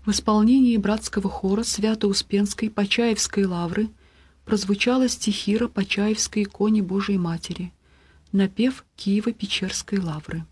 В исполнении братского хора Свято-Успенской Почаевской лавры прозвучала стихира Почаевской иконе Божией Матери, напев Киево-Печерской лавры.